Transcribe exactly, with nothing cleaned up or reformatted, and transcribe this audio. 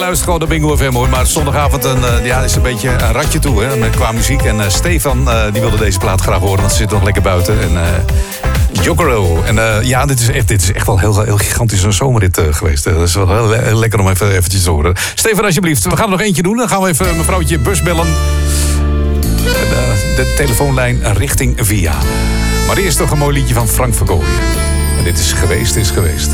luistert gewoon naar Bingo F M hoor. Maar zondagavond een, uh, ja, is een beetje een ratje toe hè, met, qua muziek. En uh, Stefan uh, die wilde deze plaat graag horen, want ze zit nog lekker buiten. En uh, Jokero. En uh, ja, dit is, echt, dit is echt wel heel, heel gigantisch een zomerrit uh, geweest. Dat is wel heel, heel lekker om even eventjes te horen. Stefan, alsjeblieft. We gaan er nog eentje doen. Dan gaan we even mevrouwtje Bus bellen. En, uh, de telefoonlijn richting Via. Maar eerst toch een mooi liedje van Frank Verkooyen. En dit is Geweest is Geweest.